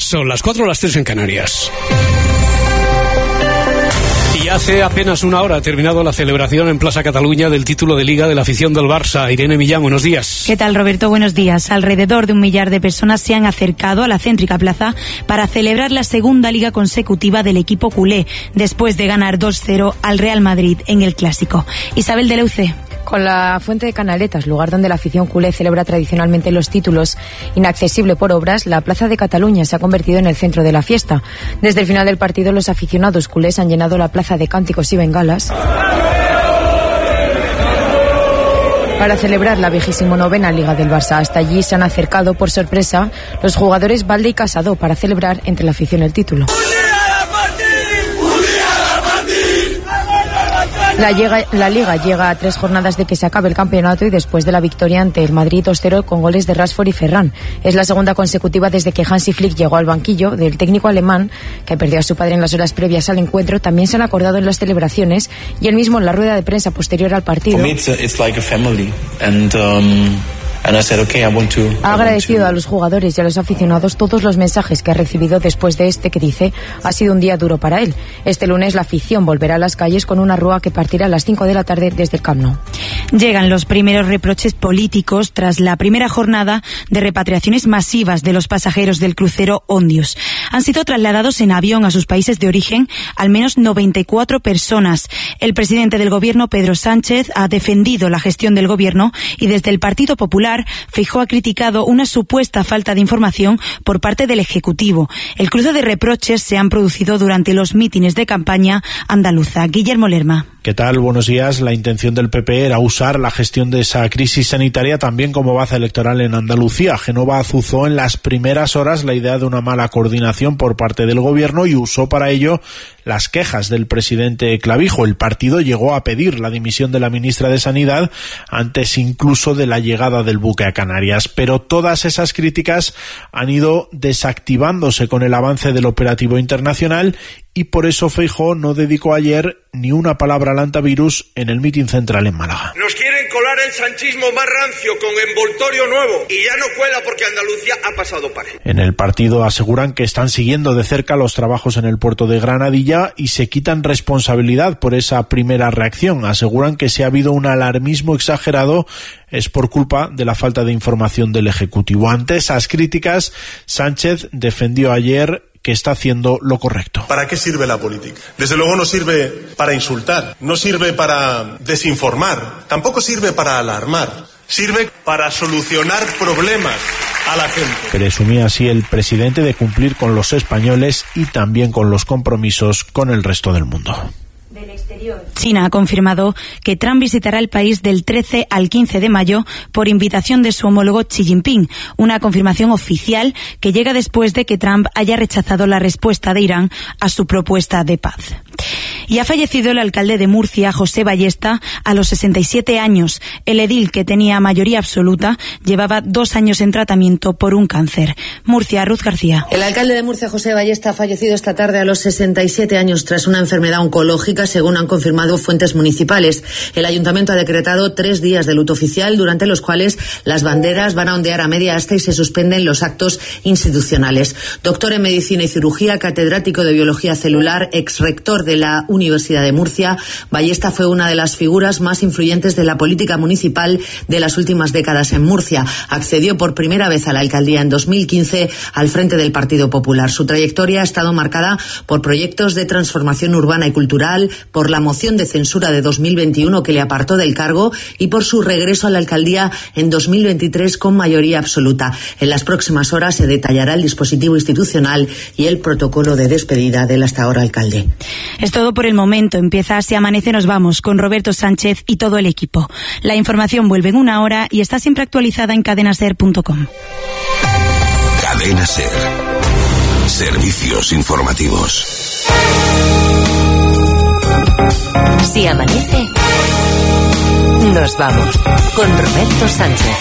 Son las 4 o las 3 en Canarias. Y hace apenas una hora ha terminado la celebración en Plaza Cataluña del título de Liga de la afición del Barça. Irene Millán, buenos días. ¿Qué tal, Roberto? Buenos días. Alrededor de 1 millar de personas se han acercado a la céntrica plaza para celebrar la segunda Liga consecutiva del equipo culé, después de ganar 2-0 al Real Madrid en el Clásico. Isabel de Leuce. Con la Fuente de Canaletas, lugar donde la afición culé celebra tradicionalmente los títulos, inaccesible por obras, la Plaza de Cataluña se ha convertido en el centro de la fiesta. Desde el final del partido, los aficionados culés han llenado la plaza de cánticos y bengalas para celebrar la 29ª Liga del Barça. Hasta allí se han acercado por sorpresa los jugadores Valde y Casado para celebrar entre la afición el título. La Liga llega a 3 jornadas de que se acabe el campeonato y después de la victoria ante el Madrid 2-0 con goles de Rashford y Ferran. Es la segunda consecutiva desde que Hansi Flick llegó al banquillo. Del técnico alemán, que perdió a su padre en las horas previas al encuentro, también se han acordado en las celebraciones y él mismo en la rueda de prensa posterior al partido. Ha agradecido a los jugadores y a los aficionados todos los mensajes que ha recibido después de que dice ha sido un día duro para él. Este lunes la afición volverá a las calles con una rúa que partirá a las 5 de la tarde desde el Camp Nou. Llegan los primeros reproches políticos tras la primera jornada de repatriaciones masivas de los pasajeros del crucero Ondius. Han sido trasladados en avión a sus países de origen al menos 94 personas. El presidente del gobierno, Pedro Sánchez, ha defendido la gestión del gobierno y desde el Partido Popular, Feijóo ha criticado una supuesta falta de información por parte del Ejecutivo. El cruce de reproches se han producido durante los mítines de campaña andaluza. Guillermo Lerma. ¿Qué tal? Buenos días. La intención del PP era usar la gestión de esa crisis sanitaria también como baza electoral en Andalucía. Génova azuzó en las primeras horas la idea de una mala coordinación por parte del gobierno y usó para ello las quejas del presidente Clavijo. El partido llegó a pedir la dimisión de la ministra de Sanidad antes incluso de la llegada del buque a Canarias. Pero todas esas críticas han ido desactivándose con el avance del operativo internacional y por eso Feijóo no dedicó ayer ni una palabra al antivirus en el mitin central en Málaga. Nos quieren colar el sanchismo más rancio con envoltorio nuevo y ya no cuela porque Andalucía ha pasado página. En el partido aseguran que están siguiendo de cerca los trabajos en el puerto de Granadilla y se quitan responsabilidad por esa primera reacción. Aseguran que si ha habido un alarmismo exagerado es por culpa de la falta de información del Ejecutivo. Ante esas críticas, Sánchez defendió ayer que está haciendo lo correcto. ¿Para qué sirve la política? Desde luego no sirve para insultar, no sirve para desinformar, tampoco sirve para alarmar, sirve para solucionar problemas a la gente. Presumía así el presidente de cumplir con los españoles y también con los compromisos con el resto del mundo. Del exterior. China ha confirmado que Trump visitará el país del 13 al 15 de mayo por invitación de su homólogo Xi Jinping, una confirmación oficial que llega después de que Trump haya rechazado la respuesta de Irán a su propuesta de paz. Y ha fallecido el alcalde de Murcia, José Ballesta, a los 67 años. El edil, que tenía mayoría absoluta, llevaba 2 años en tratamiento por un cáncer. Murcia, Ruth García. El alcalde de Murcia, José Ballesta, ha fallecido esta tarde a los 67 años tras una enfermedad oncológica, según han confirmado fuentes municipales. El ayuntamiento ha decretado 3 días de luto oficial, durante los cuales las banderas van a ondear a media asta y se suspenden los actos institucionales. Doctor en medicina y cirugía, catedrático de biología celular, exrector de la Universidad de Murcia, Ballesta fue una de las figuras más influyentes de la política municipal de las últimas décadas en Murcia. Accedió por primera vez a la alcaldía en 2015 al frente del Partido Popular. Su trayectoria ha estado marcada por proyectos de transformación urbana y cultural, por la moción de censura de 2021 que le apartó del cargo y por su regreso a la alcaldía en 2023 con mayoría absoluta. En las próximas horas se detallará el dispositivo institucional y el protocolo de despedida del hasta ahora alcalde. Es todo por el momento. Empieza Si Amanece Nos Vamos con Roberto Sánchez y todo el equipo. La información vuelve en 1 hora y está siempre actualizada en cadenaser.com. Cadena Ser. Servicios informativos. Si amanece, nos vamos con Roberto Sánchez.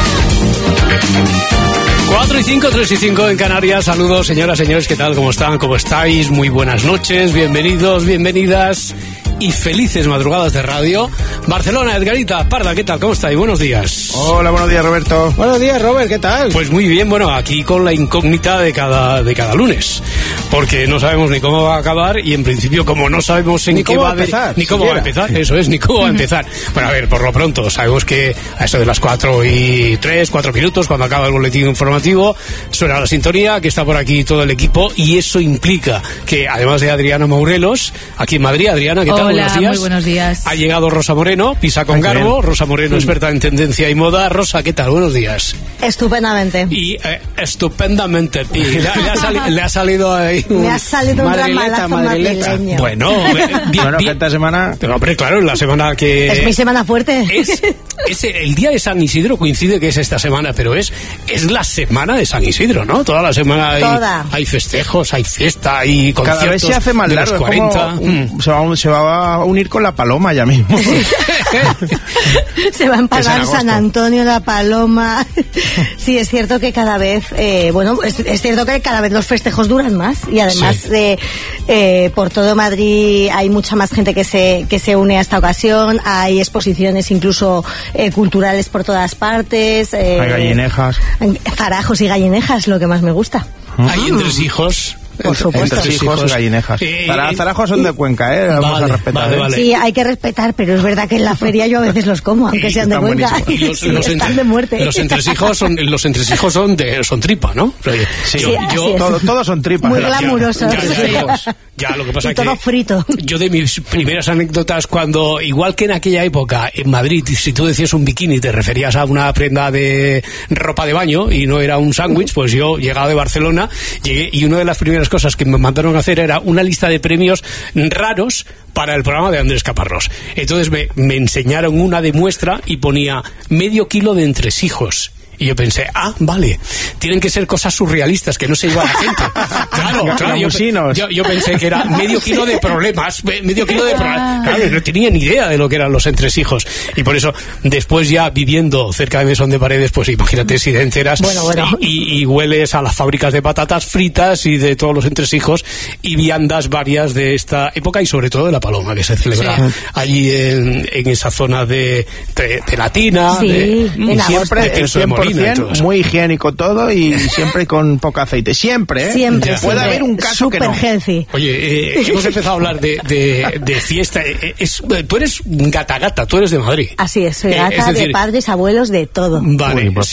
4 y 5, 3 y 5 en Canarias. Saludos, señoras, señores, ¿qué tal? ¿Cómo están? ¿Cómo estáis? Muy buenas noches, bienvenidos, bienvenidas. y felices madrugadas de radio. Barcelona, Edgarita Parda, ¿qué tal? ¿Cómo estáis? Buenos días. Hola, buenos días, Roberto. Buenos días, Robert, ¿qué tal? Pues muy bien, bueno, aquí con la incógnita de cada lunes, porque no sabemos ni cómo va a acabar y en principio como no sabemos en qué va a empezar, ni cómo va a empezar, eso es, ni cómo va a empezar. Bueno, a ver, por lo pronto sabemos que a eso de las 4 minutos, cuando acaba el boletín informativo, suena la sintonía, que está por aquí todo el equipo, y eso implica que además de Adriana Mourelos, aquí en Madrid, Adriana, ¿qué tal? Hola, buenos días. Muy buenos días. Ha llegado Rosa Moreno, pisa con garbo. Rosa Moreno, experta en tendencia y moda. Rosa, ¿qué tal? Buenos días. Estupendamente. Y estupendamente, le ha salido ahí me ha salido un ramalazo madrileño. Bueno, que esta semana... Pero hombre, claro, la semana que... Es mi semana fuerte. El día de San Isidro coincide que es esta semana, pero es la semana de San Isidro, ¿no? Toda la semana hay festejos, hay fiesta, hay conciertos. Cada vez se hace más largo, 40. Se va a unir con la Paloma ya mismo. Se va a empalmar San Antonio, la Paloma. Sí, es cierto que cada vez, es cierto que cada vez los festejos duran más y además por todo Madrid hay mucha más gente que se une a esta ocasión, hay exposiciones incluso culturales por todas partes. Hay gallinejas. Farajos y gallinejas, lo que más me gusta. Hay entresijos. Por supuesto. Entresijos y gallinejas. Zarajos son de Cuenca, Vamos a respetar. Vale. Sí, hay que respetar, pero es verdad que en la feria yo a veces los como, aunque sean de Cuenca. Están de muerte. Los entresijos son tripa, ¿no? Todos son tripas. Muy glamurosos. Ya, lo que pasa y todo frito. Yo de mis primeras anécdotas, cuando, igual que en aquella época, en Madrid, si tú decías un bikini, te referías a una prenda de ropa de baño y no era un sándwich, pues yo llegaba de Barcelona, llegué y una de las primeras cosas que me mandaron a hacer era una lista de premios raros para el programa de Andrés Caparrós. Entonces me enseñaron una de muestra y ponía medio kilo de entresijos. Y yo pensé, vale, tienen que ser cosas surrealistas, que no se iba a la gente. Claro, yo pensé que era medio kilo de problemas, Claro, no tenía ni idea de lo que eran los entresijos. Y por eso, después ya viviendo cerca de Mesón de Paredes, pues imagínate si te enteras y hueles a las fábricas de patatas fritas y de todos los entresijos y viandas varias de esta época y sobre todo de la Paloma, que se celebra allí en esa zona de Latina. Sí, siempre muy higiénico todo y siempre con poco aceite. Siempre. Puede haber un caso super que no. Healthy. Oye, hemos empezado a hablar de fiesta. Tú eres gata, tú eres de Madrid. Así es, soy gata de padres, abuelos, de todo. Vale, pues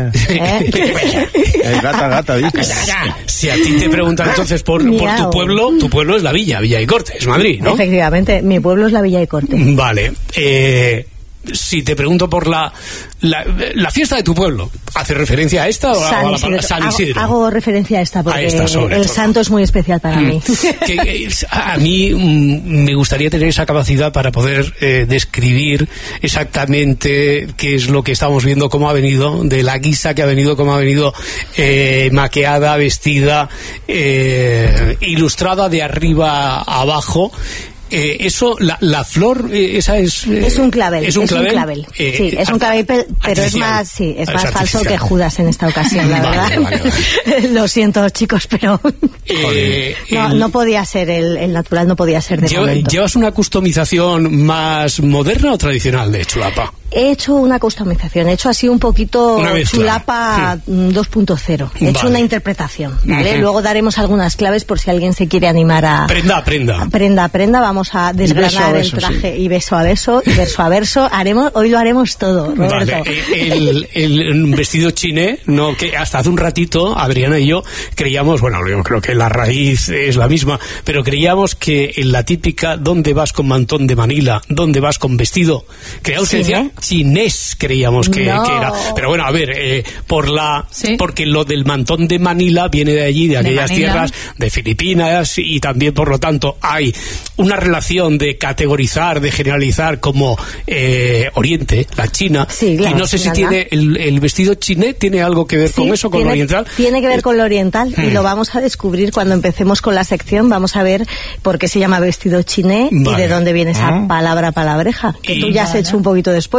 Gata, dices. Si a ti te preguntan entonces por tu pueblo es la Villa y Corte, es Madrid, ¿no? Efectivamente, mi pueblo es la Villa y Corte. Vale, si te pregunto por la fiesta de tu pueblo, ¿hace referencia a esta o a la San Isidro? Hago referencia a esta porque el santo es muy especial para mí. A mí me gustaría tener esa capacidad para poder describir exactamente qué es lo que estamos viendo, cómo ha venido, de la guisa que ha venido, cómo ha venido maqueada, vestida, ilustrada de arriba a abajo. Eso, la flor, esa es un clavel. Sí, es un clavel, pero es más falso que Judas en esta ocasión, la verdad. Vale. Lo siento, chicos, pero no podía ser el natural, no podía ser de momento. ¿Llevas una customización más moderna o tradicional de chulapa? He hecho una customización, he hecho así un poquito chulapa 2.0. He hecho una interpretación, ¿vale? Luego daremos algunas claves por si alguien se quiere animar a... Prenda, vamos a desgranar el traje y beso a beso, y verso a verso. Hoy lo haremos todo, Roberto. Vale, el vestido chiné, no, que hasta hace un ratito Adriana y yo creíamos, yo creo que la raíz es la misma, pero creíamos que en la típica ¿dónde vas con mantón de Manila? ¿Dónde vas con vestido? Creíamos que decía chinés, creíamos que era. Pero bueno, a ver, porque lo del mantón de Manila viene de allí, de aquellas tierras, de Filipinas, y también, por lo tanto, hay una relación de categorizar, de generalizar como Oriente, la China, y no sé si tiene el vestido chiné, ¿tiene algo que ver con eso, con lo oriental? Tiene que ver con lo oriental, y lo vamos a descubrir cuando empecemos con la sección. Vamos a ver por qué se llama vestido chiné y de dónde viene esa palabra palabreja, que tú ya has hecho un poquito de spoiler.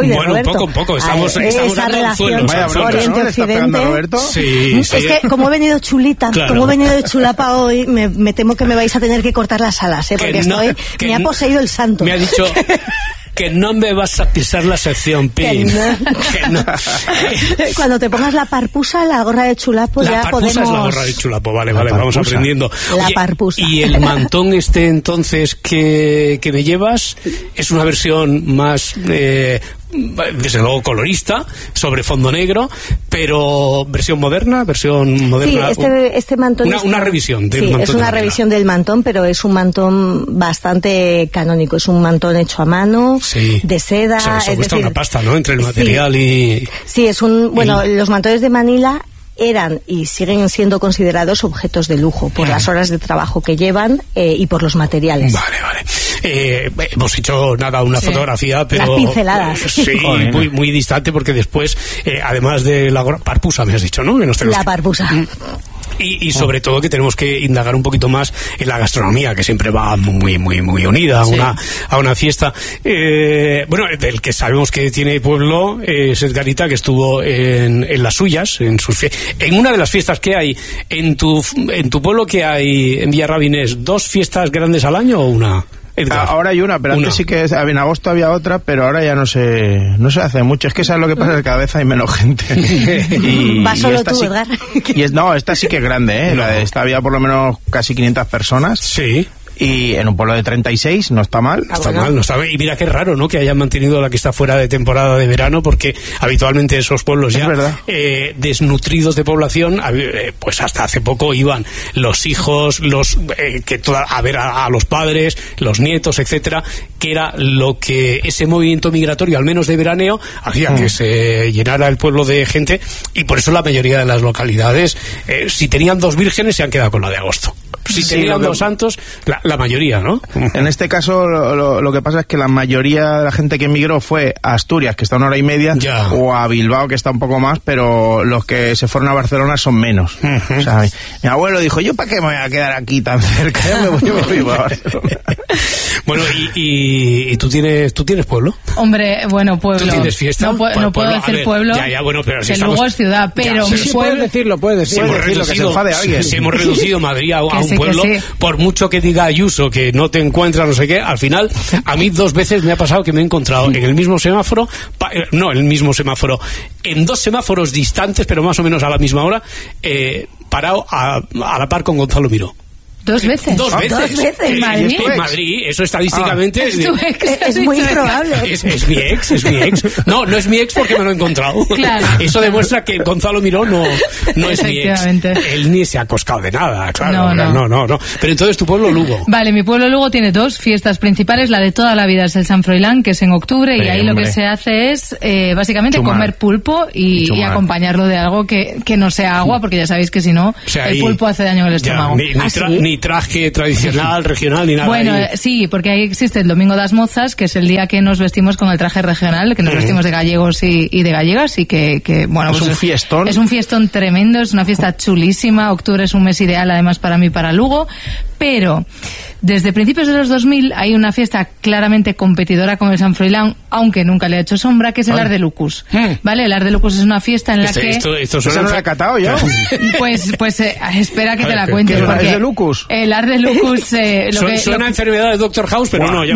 imposible, Bueno, Roberto. un poco. Estamos esa relación Oriente-Occidente. Sí, es que como he venido chulita, como he venido de chulapa hoy, me temo que me vais a tener que cortar las alas, porque me ha poseído el santo. Me ha dicho... que no me vas a pisar la sección, Pi. Que no. Cuando te pongas la parpusa, la gorra de chulapo, ya podemos... La parpusa es la gorra de chulapo, vale, vamos aprendiendo. La parpusa. Y el mantón entonces que me llevas es una versión más... desde luego colorista, sobre fondo negro, pero versión moderna. Sí, este mantón una revisión del mantón. Es una revisión del mantón, pero es un mantón bastante canónico. Es un mantón hecho a mano, de seda. Se cuesta una pasta, ¿no? Entre el material y... Sí, los mantones de Manila eran y siguen siendo considerados objetos de lujo por las horas de trabajo que llevan y por los materiales. Vale. Hemos hecho una fotografía, pero las pinceladas. Sí, muy distante, porque después, además de la parpusa, me has dicho, ¿no? La parpusa. Y sobre todo que tenemos que indagar un poquito más en la gastronomía, que siempre va muy unida a una fiesta. Del que sabemos que tiene pueblo es Edgarita, que estuvo en las suyas, en una de las fiestas que hay en tu pueblo, que hay en Villarrabinés, ¿2 fiestas grandes al año o una? Edgar. Ahora hay una, pero antes sí que en agosto había otra, pero ahora ya no se hace mucho. Es que sabes lo que pasa, que cada vez hay menos gente. ¿Vas solo tú, Edgar? Esta sí que es grande, ¿eh? Esta había por lo menos casi 500 personas. Sí. Y en un pueblo de 36 no está mal. No está mal. Y mira qué raro, ¿no? Que hayan mantenido la que está fuera de temporada de verano, porque habitualmente esos pueblos ya desnutridos de población, pues hasta hace poco iban los hijos, a ver a los padres, los nietos, etcétera, que era lo que ese movimiento migratorio, al menos de veraneo, hacía que se llenara el pueblo de gente, y por eso la mayoría de las localidades, si tenían 2 vírgenes, se han quedado con la de agosto. Si tenían 2 santos, la mayoría, ¿no? En este caso, lo que pasa es que la mayoría de la gente que emigró fue a Asturias, que está 1 hora y media, o a Bilbao, que está un poco más, pero los que se fueron a Barcelona son menos. O sea, mi abuelo dijo, ¿yo para qué me voy a quedar aquí tan cerca? Yo me voy para Barcelona. Bueno, y tú tienes pueblo. Hombre, bueno, pueblo. ¿Tú tienes fiesta? No puedo decir pueblo. Bueno, pero si que luego es ciudad, pero mi pueblo... Puedes decirlo, que se enfade alguien. Si hemos reducido Madrid a un pueblo, por mucho que diga Ayuso que no te encuentras, no sé qué, al final, a mí 2 veces me ha pasado que me he encontrado en el mismo semáforo, en 2 semáforos distantes, pero más o menos a la misma hora, parado a la par con Gonzalo Miró. 2 veces. 2 veces. ¿En Madrid? En Madrid, eso estadísticamente... Es muy improbable. Es mi ex. No es mi ex porque me lo he encontrado. Claro. Eso demuestra que Gonzalo Miró no es mi ex. Él ni se ha coscado de nada, claro. No. Pero entonces tu pueblo, Lugo. Vale, mi pueblo Lugo tiene 2 fiestas principales. La de toda la vida es el San Froilán, que es en octubre, y ahí lo que se hace es básicamente comer pulpo y acompañarlo de algo que no sea agua, porque ya sabéis que si no, el pulpo hace daño en el estómago. Ni traje tradicional, regional, ni nada. Bueno, sí, porque ahí existe el Domingo das Mozas, que es el día que nos vestimos con el traje regional, que nos vestimos de gallegos y de gallegas, y que bueno, es un fiestón. Es un fiestón tremendo, es una fiesta chulísima. Octubre es un mes ideal, además, para mí, para Lugo, pero desde principios de los 2000 hay una fiesta claramente competidora con el San Froilán, aunque nunca le ha hecho sombra, que es el Arde Lucus. ¿Vale? El Arde Lucus es una fiesta en la que... Esto no lo he catado yo. Pues espera que te la cuente. ¿El Arde Lucus? El Arde Lucus... suena enfermedad de Dr. House, pero no,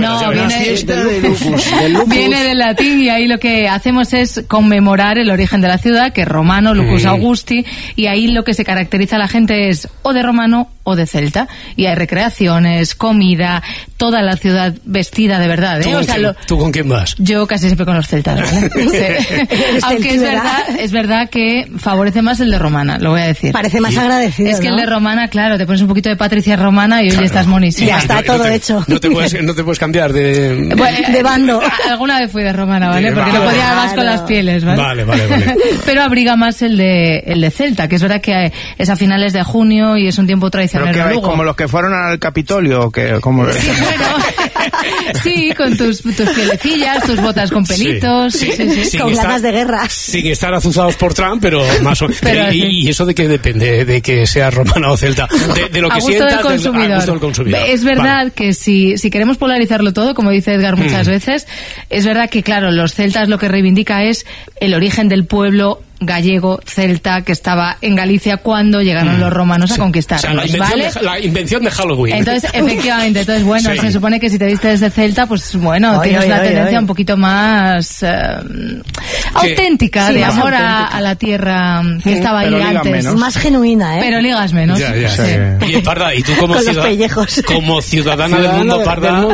viene del latín, y ahí lo que hacemos es conmemorar el origen de la ciudad, que es romano, Lucus Augusti, y ahí lo que se caracteriza a la gente es o de romano o de celta, y hay recreaciones, comida, toda la ciudad vestida de verdad, ¿eh? ¿Tú con quién vas? Yo casi siempre con los celtas, ¿vale? Aunque es verdad que favorece más el de romana, lo voy a decir. Parece más agradecido, es que ¿no? El de romana, claro, te pones un poquito de Patricia romana y hoy estás monísima. Ya está todo hecho. No te puedes cambiar de bando. Alguna vez fui de romana, ¿vale? Porque no podía más con las pieles, ¿vale? Vale. Pero abriga más el de celta, que es verdad que es a finales de junio y es un tiempo tradicional. Pero que como los que fueron al Capitolio, que como... Sí, Sí, con tus pielecillas, tus botas con pelitos. Sí. Con ganas de guerra. Sin estar azuzados por Trump, pero más o menos. ¿Y eso de qué depende? ¿De que seas romana o celta? De lo que sientas, a gusto del consumidor. Es verdad que si queremos polarizarlo todo, como dice Edgar muchas veces, es verdad que, claro, los celtas lo que reivindica es el origen del pueblo gallego, celta, que estaba en Galicia cuando llegaron los romanos a conquistar. O sea, la invención de Halloween. Entonces, efectivamente, bueno, se supone que si te vistes de celta, pues bueno, tienes una tendencia un poquito más auténtica, de amor a la tierra que estaba ahí antes. Más genuina, Pero ligas menos. Oye, Parda, y tú como ciudadana del mundo, Parda,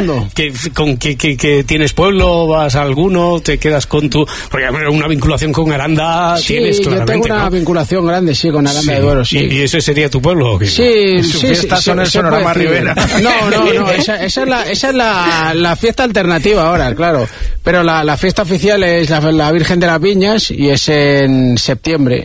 que tienes pueblo, vas a alguno, te quedas con tu... Porque una vinculación con Aranda... yo tengo una vinculación grande, con Aranda de Duero, ¿Y ese sería tu pueblo? ¿O qué? Sus fiestas son el Sonorama Rivera. No, esa es la fiesta alternativa ahora, claro. Pero la fiesta oficial es la Virgen de las Viñas y es en septiembre.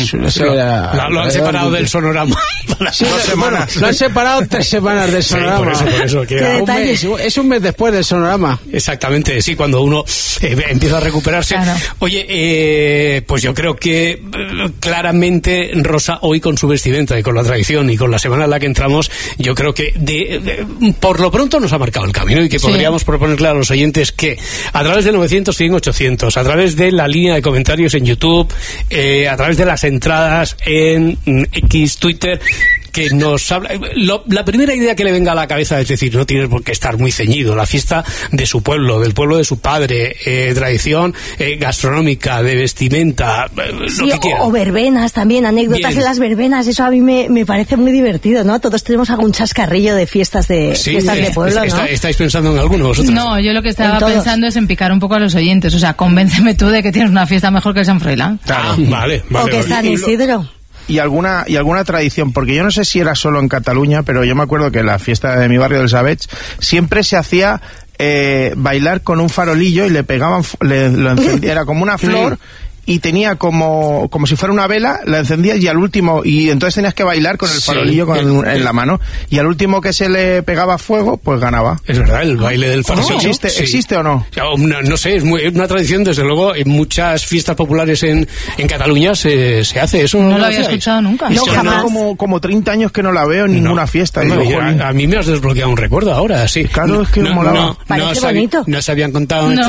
Lo han separado del Sonorama. 2 semanas. Lo han separado 3 semanas del Sonorama. Por eso es un mes después del Sonorama. Exactamente, sí, cuando uno empieza a recuperarse. Claro. Oye, pues yo creo que claramente Rosa hoy con su vestimenta y con la tradición y con la semana en la que entramos, yo creo que por lo pronto nos ha marcado el camino y que podríamos proponerle a los oyentes que a través de 900 100 800, a través de la línea de comentarios en YouTube, a través de las entradas en X, Twitter, que nos habla... La primera idea que le venga a la cabeza es decir, no tiene por qué estar muy ceñido, la fiesta de su pueblo, del pueblo de su padre, tradición gastronómica, de vestimenta, lo que quiera. O verbenas también, anécdotas de las verbenas, eso a mí me parece muy divertido, ¿no? Todos tenemos algún chascarrillo de fiestas de pueblo, ¿no? ¿Estáis pensando en alguno vosotros? No, yo lo que estaba pensando es en picar un poco a los oyentes, o sea, convénceme tú de que tienes una fiesta mejor que San Froilán. Claro. Vale. O que San Isidro. Y alguna tradición, porque yo no sé si era solo en Cataluña, pero yo me acuerdo que la fiesta de mi barrio del Savets siempre se hacía bailar con un farolillo y le pegaban, lo encendía, era como una flor y tenía como si fuera una vela, la encendías y al último, y entonces tenías que bailar con el farolillo en la mano, y al último que se le pegaba fuego, pues ganaba. Es verdad, el baile del farolillo. ¿Existe o no? No sé, es una tradición, desde luego, en muchas fiestas populares en Cataluña se hace eso. No lo había escuchado nunca. No, jamás. Como 30 años que no la veo en ninguna fiesta. A mí me has desbloqueado un recuerdo ahora, sí. Claro, es que molaba. Parece bonito. No se habían contado No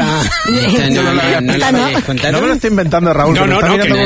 me lo estoy inventando, Raúl. No.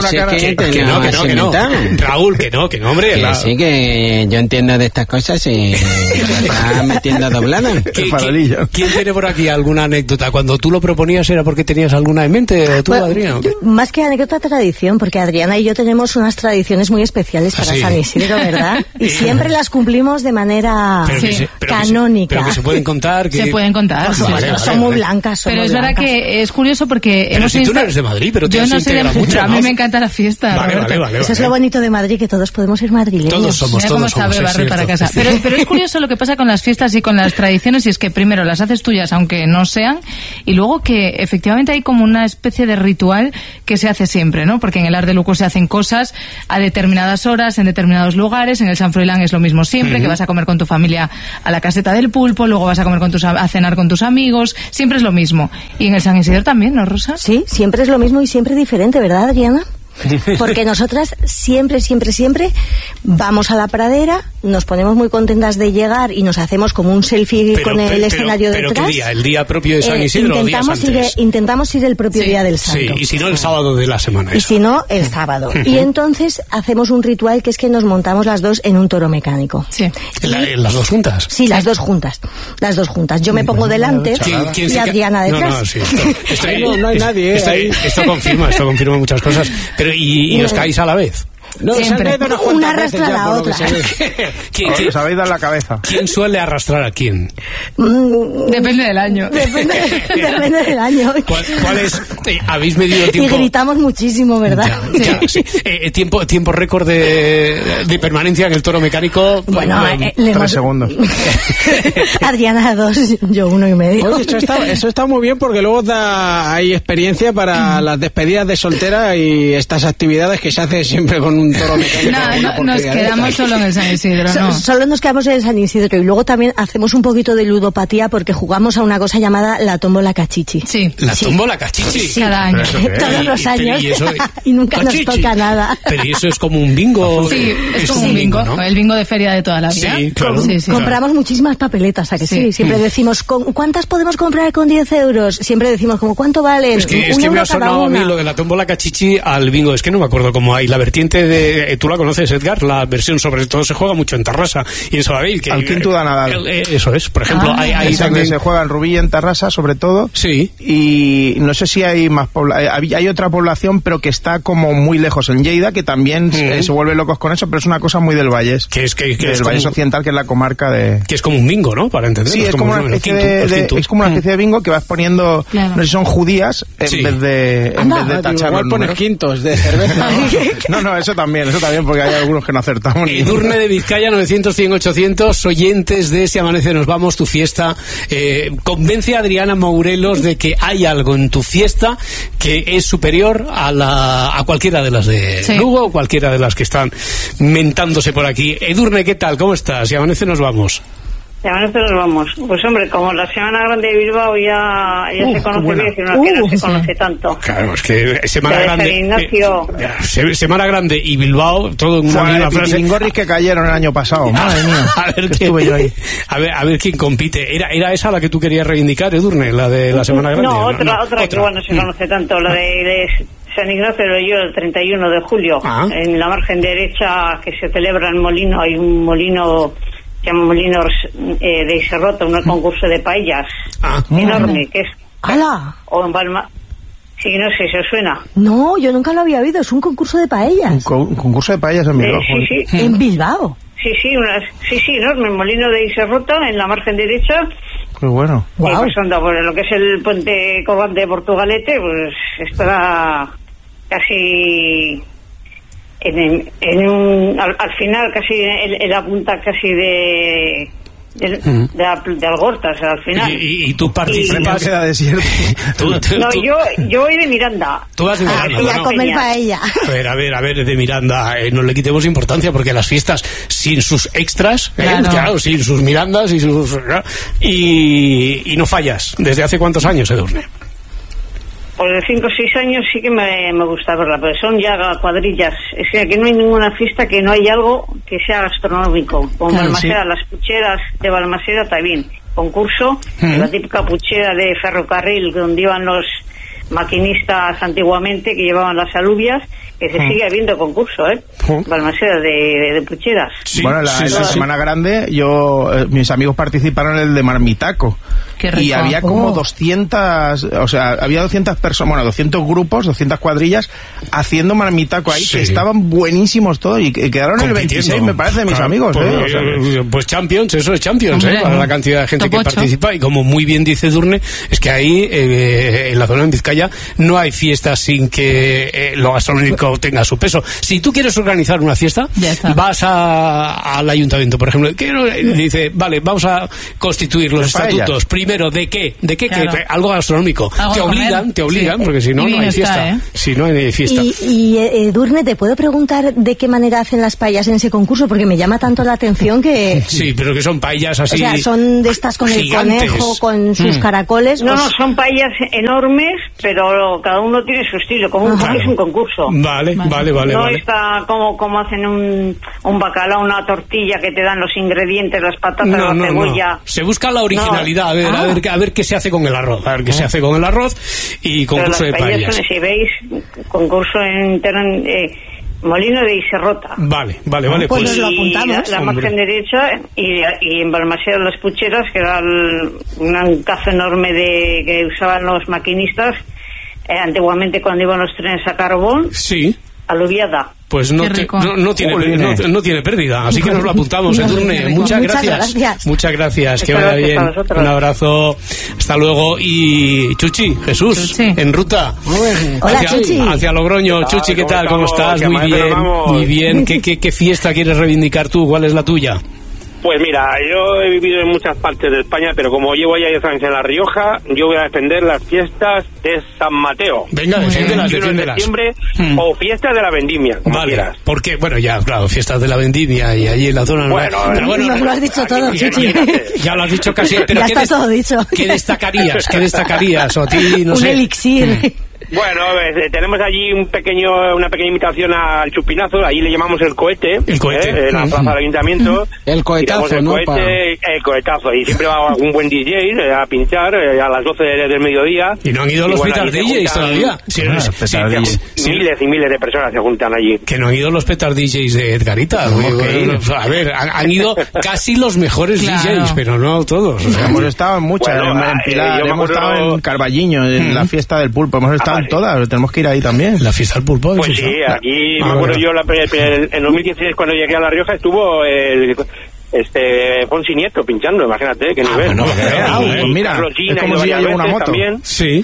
Raúl, que no, hombre. Que sí, que yo entiendo de estas cosas y me está metiendo doblada. ¿Quién tiene por aquí alguna anécdota? Cuando tú lo proponías, ¿era porque tenías alguna en mente? ¿O tú, Adrián? Más que anécdota, tradición, porque Adriana y yo tenemos unas tradiciones muy especiales para San Isidro, ¿verdad? Y siempre las cumplimos de manera canónica. Pero que se pueden contar. Se pueden contar. Son muy blancas. Pero es verdad que es curioso porque... Pero si tú no eres de Madrid, pero te has integrado mucho. A mí me encanta la fiesta. Vale. Eso es lo bonito de Madrid, que todos podemos ser madrileños. Todos somos. Para casa. Pero es curioso lo que pasa con las fiestas y con las tradiciones, y es que primero las haces tuyas, aunque no sean, y luego que efectivamente hay como una especie de ritual que se hace siempre, ¿no? Porque en el Arc de Luco se hacen cosas a determinadas horas, en determinados lugares, en el San Froilán es lo mismo siempre, que vas a comer con tu familia a la caseta del pulpo, luego vas a comer a cenar con tus amigos, siempre es lo mismo. Y en el San Isidro también, ¿no, Rosa? Sí, siempre es lo mismo y siempre diferente, ¿verdad, Adriana? Porque nosotras siempre vamos a la pradera, nos ponemos muy contentas de llegar y nos hacemos como un selfie con el escenario detrás. ¿Pero qué día? ¿El día propio de San Isidro o días antes? Intentamos ir el propio día del santo. Sí, y si no, el sábado de la semana. Y si no, el sábado. Y entonces hacemos un ritual que es que nos montamos las dos en un toro mecánico. Sí. ¿Las dos juntas? Sí, las dos juntas. Yo me pongo delante y Adriana detrás. No hay nadie. Esto confirma muchas cosas. Pero ¿y os caéis a la vez? No, siempre. Una arrastra a la otra. Os habéis dado la cabeza. ¿Quién suele arrastrar a quién? Depende del año. Depende del año. ¿Cuál es? ¿Habéis medido tiempo? Y gritamos muchísimo, ¿verdad? Sí. ¿Tiempo récord de permanencia en el toro mecánico? Bueno, 3 segundos. Adriana 2, yo 1,5. Oye, eso está muy bien porque luego hay experiencia para las despedidas de soltera y estas actividades que se hacen siempre con un toro mecánico. No, nos quedamos solo en el San Isidro, ¿no? Solo nos quedamos en el San Isidro y luego también hacemos un poquito de ludopatía porque jugamos a una cosa llamada la tómbola cachichi. Sí. ¿La tómbola cachichi? Sí, cada año. Todos los años. Y nunca cachichi. nos toca nada. Pero ¿y eso es como un bingo? Sí, es como un bingo, ¿no? El bingo de feria de toda la vida. Sí, claro. Compramos muchísimas papeletas, ¿a que sí? Siempre decimos, ¿cuántas podemos comprar con 10 euros? Siempre decimos, ¿cuánto valen? Es que me ha sonado a mí lo de la tómbola cachichi al bingo. Es que no me acuerdo cómo hay. La vertiente de... ¿Tú la conoces, Edgar? La versión sobre todo se juega mucho en Tarrasa y en Sabadell. Al quinto da nada. Eso es, por ejemplo. Hay también se juega en Rubí y en Tarrasa, sobre todo. Sí. Y no sé si hay más hay otra población, pero que está como muy lejos en Lleida, que también se vuelve locos con eso, pero es una cosa muy del Valles. Que del Valles Occidental, que es la comarca de... Que es como un bingo, ¿no? Para entender. Sí, es como una especie de bingo que vas poniendo, no sé si son judías, en vez de tachar los pones quintos de cerveza. No, eso también, porque hay algunos que no acertamos. Edurne de Vizcaya, 900, 100, 800, oyentes de Si Amanece Nos Vamos, tu fiesta. Convence a Adriana Mourelos de que hay algo en tu fiesta que es superior a cualquiera de las de Lugo o cualquiera de las que están mentándose por aquí. Edurne, ¿qué tal? ¿Cómo estás? Si Amanece Nos Vamos. Si Amanece Nos Vamos. Pues hombre, como la Semana Grande de Bilbao ya se conoce bien, sino que no se conoce tanto. Claro, es que Semana Grande... Ignacio... Semana Grande y Bilbao, todo en una misma frase. Y Lingorris que cayeron el año pasado, madre mía. Estuve yo ahí. A ver quién compite. ¿Era esa la que tú querías reivindicar, Edurne, la de la Semana Grande? No, otra que igual no se conoce tanto, la de San Ignacio de Loyola el 31 de julio. En la margen derecha que se celebra en Molino, hay un molino... Se llama Molino de Iserrota, un concurso de paellas enorme, que es... ¡Hala! O en Balma... Sí, no sé si os suena. No, yo nunca lo había oído, es un concurso de paellas. Un concurso de paellas en Bilbao. Sí. ¿En Bilbao? Sí, enorme, Molino de Iserrota, en la margen derecha. Qué bueno. Wow. Pues anda, por lo que es el puente Cobán de Portugalete, pues está casi... al final casi en la punta casi de Algorta, o sea, al final. Y tú participas. Queda desierto. Yo voy de Miranda. Tú vas de Miranda. Y a comer paella. A ver, de Miranda, no le quitemos importancia porque las fiestas sin sus extras, claro, sin sus Mirandas y sus... Y no fallas. ¿Desde hace cuántos años, Edurne? Pues de 5 o 6 años sí que me gusta verla, pero son ya cuadrillas. Es que aquí no hay ninguna fiesta que no hay algo que sea gastronómico. Como Balmaseda, las pucheras de Balmaseda también. Concurso, la típica puchera de ferrocarril donde iban los maquinistas antiguamente que llevaban las alubias, que se sigue habiendo concurso, Balmaseda de pucheras. Sí, bueno, la Semana Grande, mis amigos participaron en el de Marmitaco. Y había como 200, o sea, había 200 personas, bueno, 200 grupos, 200 cuadrillas haciendo Marmitaco ahí, que estaban buenísimos todos y quedaron en el 26, me parece, mis amigos. Pues Champions, eso es Champions, para la cantidad de gente que participa. Y como muy bien dice Edurne, es que ahí, en la zona de Vizcaya, no hay fiestas sin que lo gastronómico tenga su peso. Si tú quieres organizar una fiesta, vas al ayuntamiento, por ejemplo, dice, vale, vamos a constituir los estatutos. Primero, ¿de qué? Claro. Que algo gastronómico. Te obligan, porque si no, no hay fiesta. Si no hay fiesta. Y Edurne, ¿te puedo preguntar de qué manera hacen las paellas en ese concurso? Porque me llama tanto la atención que... Sí, pero que son paellas así... O sea, son de estas con gigantes. El conejo, con sus caracoles... No, son paellas enormes, pero cada uno tiene su estilo, como es un concurso. Vale. No está como hacen un bacalao, una tortilla que te dan los ingredientes, las patatas, la cebolla... No. Se busca la originalidad, a ver qué se hace con el arroz. A ver qué se hace con el arroz y concurso de paellas. Si veis, concurso en Molino de Iserrota. Vale. Pues nos lo apuntamos. La margen derecha y en Balmaseda las pucheras, que era un cazo enorme que usaban los maquinistas antiguamente cuando iban los trenes a carbón. Sí. Aluviada. Pues no tiene pérdida, así que nos lo apuntamos, Edurne. Muchas gracias, que vaya bien. Un abrazo, hasta luego. Y Chuchi, Jesús, en ruta. Hola, Chuchi. Hacia Logroño. Chuchi, ¿qué tal? ¿Cómo estás? Muy bien. ¿Qué fiesta quieres reivindicar tú? ¿Cuál es la tuya? Pues mira, yo he vivido en muchas partes de España, pero como llevo ya 10 años en La Rioja, yo voy a defender las fiestas de San Mateo. Venga, defiéndelas. de septiembre o fiestas de la Vendimia, como quieras. Porque, bueno, ya, claro, fiestas de la Vendimia y allí en la zona... Bueno, nos lo has dicho todo, Chuchi. Ya lo has dicho casi, pero ya está todo dicho. ¿Qué destacarías? O a ti, no sé. Un elixir. Bueno, tenemos allí una pequeña invitación al chupinazo, allí le llamamos el cohete, en la plaza del ayuntamiento. El cohetazo, el cohetazo, y siempre va un buen DJ a pinchar a las 12 del mediodía. Y no han ido los petar DJs todavía. Miles y miles de personas se juntan allí. Que no han ido los petar DJs de Edgarita. A ver, han ido casi los mejores DJs, pero no todos. O sea, hemos estado en muchas, en Pilar, hemos estado en Carballiño, en la fiesta del pulpo, hemos estado en todas, tenemos que ir ahí también. La fiesta del pulpo. Pues sí, aquí me acuerdo yo en 2016 cuando llegué a La Rioja estuvo Fonsi Nieto pinchando, imagínate qué nivel. Pues mira, es como si lleva una moto también. Sí.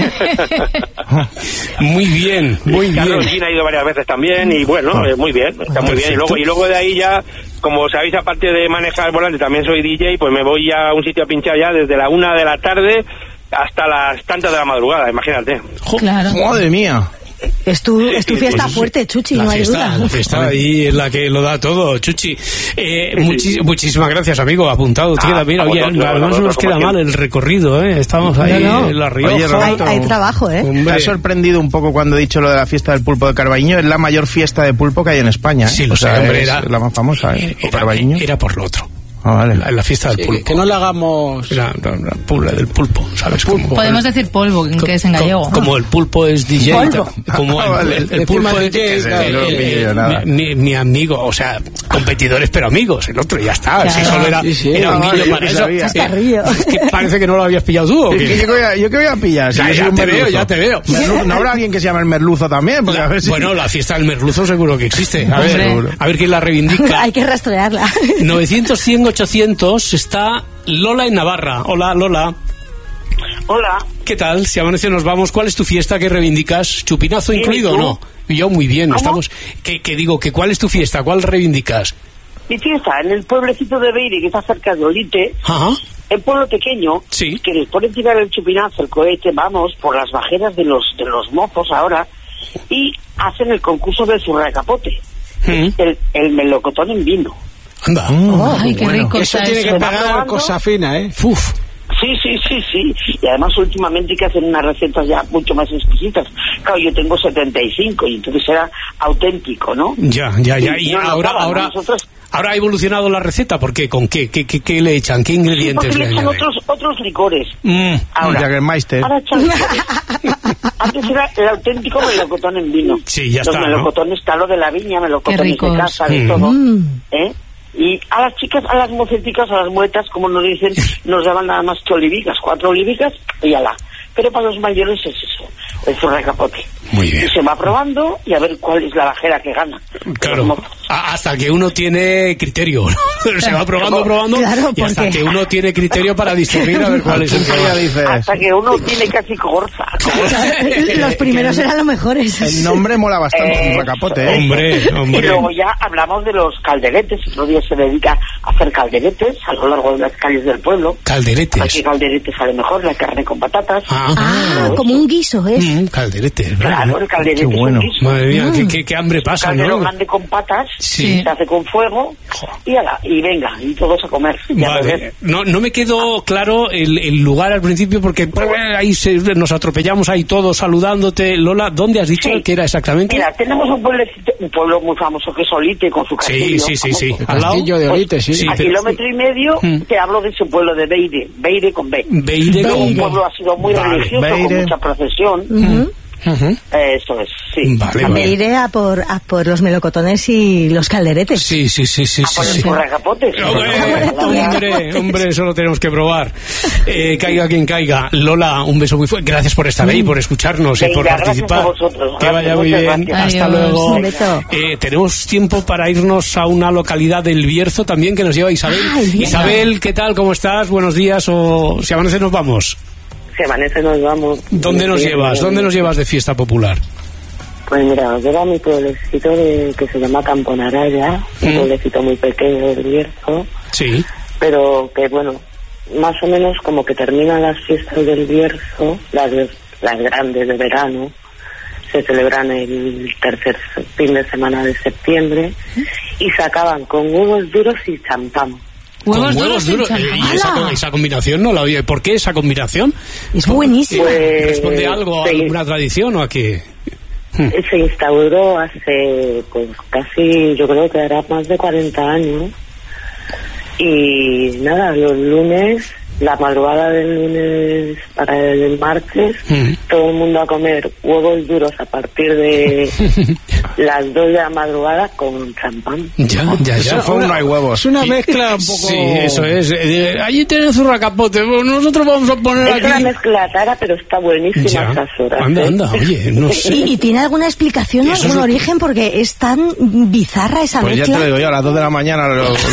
Muy bien. Carlos Gina ha ido varias veces también y bueno, muy bien, está muy bien. Y luego de ahí ya, como sabéis, aparte de manejar el volante, también soy DJ, pues me voy a un sitio a pinchar ya desde la 1 de la tarde hasta las tantas de la madrugada, imagínate. Claro. Madre mía. Es tu fiesta fuerte, Chuchi, no hay duda. La fiesta ahí es la que lo da todo, Chuchi. Muchísimas gracias, amigo, apuntado. Mira, oye, además nos queda mal el recorrido, Estamos ahí en La Rioja. Hay trabajo, Me ha sorprendido un poco cuando he dicho lo de la fiesta del pulpo de Carballiño. Es la mayor fiesta de pulpo que hay en España. Sí, lo sé, hombre, era la más famosa, Carballiño. Era por lo otro. Vale. La fiesta del pulpo. Que no le hagamos... La del pulpo, ¿sabes? Podemos decir polvo, que es en gallego. Como el pulpo es DJ. Como el pulpo es mi amigo, o sea, competidores pero amigos. El otro ya está. Si solo era un guiño para eso. Que parece que no lo habías pillado tú. ¿Yo qué voy a pillar? Ya te veo. ¿No habrá alguien que se llama el merluzo también? Bueno, la fiesta del merluzo seguro que existe. A ver quién la reivindica. Hay que rastrearla. 900-100-800 está Lola en Navarra. Hola, Lola. Hola. ¿Qué tal? Si amanece nos vamos. ¿Cuál es tu fiesta que reivindicas? ¿Chupinazo incluido o no? Yo muy bien. ¿Cómo? Estamos. Que digo, que ¿cuál es tu fiesta? ¿Cuál reivindicas? Mi fiesta en el pueblecito de Beire, que está cerca de Olite. Ajá. El pueblo pequeño, que después de tirar el chupinazo, el cohete, vamos por las bajeras de los mozos ahora y hacen el concurso del zurracapote. El melocotón en vino. Anda. Ay, qué rico. Eso tiene que pagar cosa fina, Uf. Sí. Y además últimamente que hacen unas recetas ya mucho más exquisitas. Claro, yo tengo 75 y entonces era auténtico, ¿no? Ya. Y ahora ha evolucionado la receta. ¿Por qué? ¿Con qué? ¿Qué le echan? ¿Qué ingredientes le echan? Otros licores. Ahora, Jagermeister. Antes era el auténtico melocotón en vino. Sí, ya está. Los melocotones, lo de la viña, melocotones de casa, de todo. Y a las chicas, a las moceticas, a las muetas, como nos dicen, nos daban nada más que olivicas, 4 olivicas y ala. Pero para los mayores es eso, el zurracapote. Muy bien. Y se va probando y a ver cuál es la bajera que gana. Claro, hasta que uno tiene criterio, ¿no? Se va probando, y hasta que uno tiene criterio para discernir a ver cuál es el que dice. Hasta que uno tiene casi corza. Los primeros eran los mejores. El nombre mola bastante, zurracapote, Hombre. Y luego ya hablamos de los calderetes. Otro día se dedica a hacer calderetes a lo largo de las calles del pueblo. Calderetes. Aquí calderete sale mejor, la carne con patatas. Como un guiso, ¿es? Calderete, claro, el calderete. Qué bueno. Madre mía, qué hambre pasa, ¿no? Caldero ¿no? grande con patas, se hace con fuego y venga, y todos a comer. Vale. No me quedó claro el lugar al principio porque ahí nos atropellamos ahí todos saludándote. Lola, ¿dónde has dicho que era exactamente? Mira, tenemos un pueblo muy famoso que es Olite con su castillo. Sí. Al castillo de Olite, sí. A kilómetro y medio te hablo de ese pueblo de Beire con B. Un pueblo ha sido muy religioso, con mucha procesión. Eso es, sí. Vale. Me iré a por los melocotones y los calderetes. Sí. Por el zurracapotes. Hombre, eso lo tenemos que probar. Caiga quien caiga. Lola, un beso muy fuerte. Gracias por estar ahí, por escucharnos y por participar. Que vaya muy bien. Hasta luego. Un beso. Tenemos tiempo para irnos a una localidad del Bierzo también que nos lleva Isabel. Isabel, ¿qué tal? ¿Cómo estás? Buenos días. O si amanece nos vamos. Si amanece nos vamos. ¿Dónde nos llevas? ¿Dónde nos llevas de fiesta popular? Pues mira, queda mi pueblecito que se llama Camponaraya, un pueblecito muy pequeño del Bierzo. Sí. Pero que bueno, más o menos como que terminan las fiestas del Bierzo, las grandes de verano, se celebran el tercer fin de semana de septiembre y se acaban con huevos duros y champán. Huevos duros. ¿Y esa combinación no la oye? ¿Por qué esa combinación? Es buenísima. Pues, ¿Responde algo a alguna tradición o a qué? Se instauró hace pues casi, yo creo que hará más de 40 años. Y nada, los lunes, la madrugada del lunes para el martes, todo el mundo a comer huevos duros a partir de las 2 de la madrugada con champán. Ya. No hay huevos. Es una mezcla un poco... Sí, eso es. Allí tienes zurracapote, nosotros vamos a poner es aquí... Es una mezcla rara, pero está buenísima esas horas. Anda, oye, no sé. ¿Y tiene alguna explicación, algún origen? Porque es tan bizarra esa pues mezcla. Pues ya te lo digo yo, a las 2 de la mañana...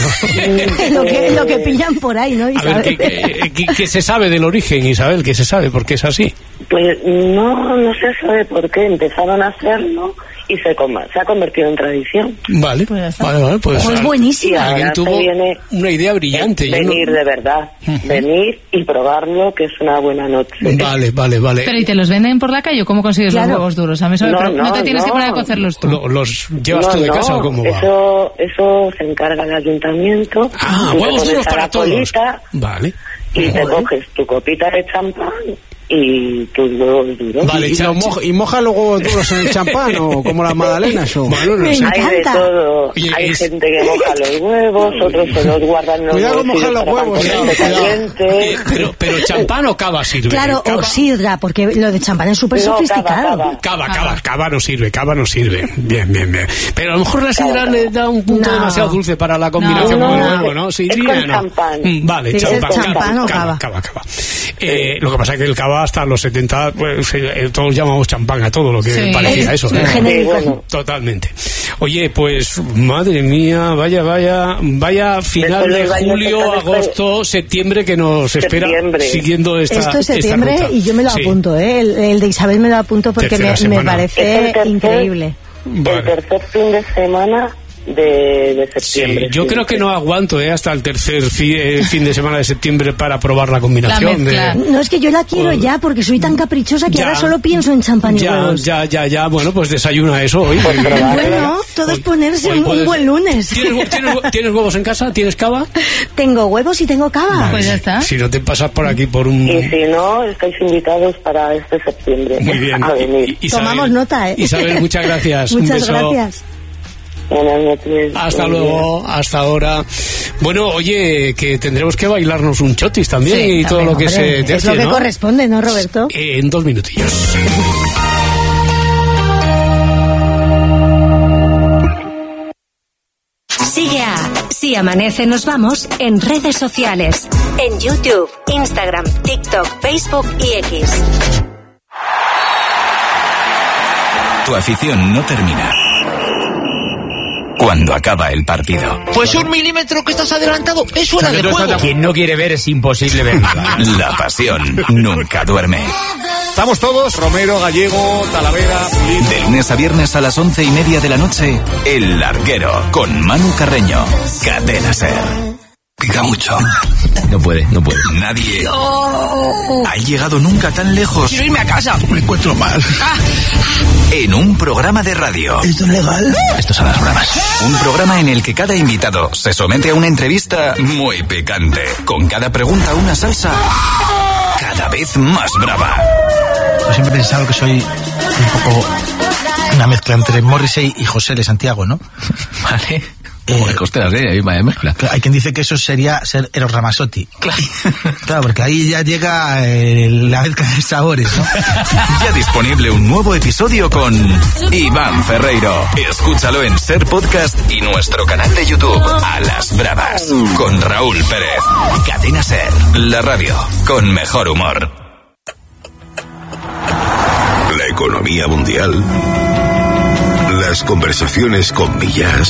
lo que pillan por ahí, ¿no, Isabel? A ver, ¿qué se sabe del origen, Isabel? ¿Qué se sabe? ¿Por qué es así? Pues no se sabe por qué. Empezaron a hacerlo y se ha convertido en tradición. Vale, vale. Pues buenísimo. Alguien tuvo una idea brillante. Venir de verdad, venir y probarlo, que es una buena noche. Vale. Pero ¿y te los venden por la calle o cómo consigues los huevos duros? A mí no te tienes que poner a cocerlos tú. ¿Los llevas tú de casa o cómo va? Eso se encarga el ayuntamiento. Huevos duros para todos. Vale. Y te coges tu copita de champán y tus huevos duros. Vale, ¿y moja los huevos duros en el champán o como las magdalenas? Bueno, no sé. Hay de todo. Hay gente que moja los huevos, otros se los guardan los Cuidado con mojar los huevos. Pero champán o cava sirve. Claro, o sidra, porque lo de champán es súper sofisticado. Cava no sirve. Bien. Pero a lo mejor la sidra le da un punto demasiado dulce para la combinación con el huevo, ¿no? Sidra, no. Champán. Vale, champán o cava. Lo que pasa es que el cava hasta los 70, pues, todos llamamos champán a todo lo que parecía eso. Totalmente. Oye, pues, madre mía, vaya final de julio, agosto, septiembre que nos espera siguiendo esta Esto es septiembre esta ruta. Y yo me lo apunto, el de Isabel me lo apunto porque me parece increíble. El tercer fin de semana de septiembre. Sí, yo creo que no aguanto hasta el tercer fin de semana de septiembre para probar la combinación. No, es que yo la quiero ya porque soy tan caprichosa que ahora solo pienso en champán y huevos. Ya, bueno, pues desayuna eso hoy. Bueno, todo es ponerse un buen lunes. ¿Tienes huevos en casa? ¿Tienes cava? Tengo huevos y tengo cava. Vale. Pues ya está. Si no te pasas por aquí por un... Y si no, estáis invitados para este septiembre. Muy bien. A venir. Isabel, tomamos nota, Isabel, muchas gracias. Muchas gracias. Hasta luego, hasta ahora. Bueno, oye, que tendremos que bailarnos un chotis también y todo lo que se te es lo que corresponde, ¿no, Roberto? En 2 minutillos. Sigue a Si Amanece Nos Vamos en redes sociales, en YouTube, Instagram, TikTok, Facebook y X. Tu afición no termina cuando acaba el partido. Pues 1 milímetro que estás adelantado es fuera de juego. Quien no quiere ver es imposible verla. La pasión nunca duerme. Estamos todos, Romero, Gallego, Talavera, Pulido. De lunes a viernes a las 11:30 de la noche, El Larguero, con Manu Carreño. Cadena SER. Pica mucho. No puede. Nadie ha llegado nunca tan lejos. Quiero irme a casa. Me encuentro mal. En un programa de radio. ¿Esto es legal? Estos son las bromas. Un programa en el que cada invitado se somete a una entrevista muy picante. Con cada pregunta una salsa cada vez más brava. Yo siempre he pensado que soy un poco una mezcla entre Morrissey y José de Santiago, ¿no? Vale. Costeras, ahí vaya mezcla. Hay quien dice que eso sería ser Eros Ramazzotti. Claro, porque ahí ya llega la mezcla de sabores, ¿no? Ya disponible un nuevo episodio con Iván Ferreiro. Escúchalo en SER Podcast y nuestro canal de YouTube, A las Bravas, con Raúl Pérez. Cadena SER, la radio con mejor humor. La economía mundial, las conversaciones con Millás,